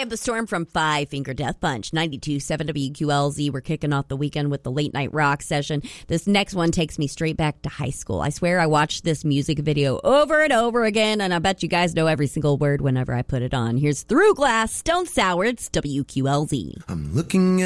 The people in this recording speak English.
The Storm from Five Finger Death Punch, 92.7 WQLZ. We're kicking off the weekend with the late night rock session. This next one takes me straight back to high school. I swear I watched this music video over and over again, and I bet you guys know every single word whenever I put it on. Here's Through Glass, Stone Sour. It's WQLZ. I'm looking